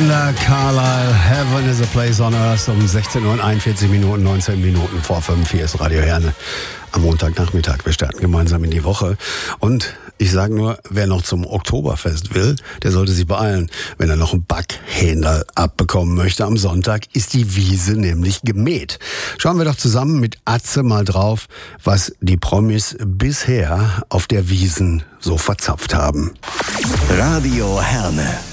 Brenda Carlile, Heaven is a Place on Earth, um 16:41 Uhr, 19 Minuten vor 5. Hier ist Radio Herne am Montagnachmittag. Wir starten gemeinsam in die Woche. Und ich sage nur, wer noch zum Oktoberfest will, der sollte sich beeilen. Wenn er noch ein Backhändel abbekommen möchte am Sonntag, ist die Wiese nämlich gemäht. Schauen wir doch zusammen mit Atze mal drauf, was die Promis bisher auf der Wiesn so verzapft haben. Radio Herne.